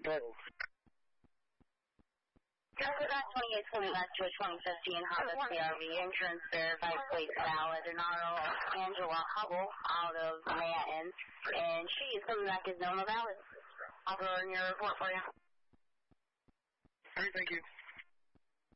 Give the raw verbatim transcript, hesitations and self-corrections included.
Good. Delta twenty-eight twenty back to a twenty fifteen Honda C R V, insurance verified, plate valid, and auto Angela Hubble out of Manton, and she is coming back as known valid. I'll go in your report for you. All right, thank you.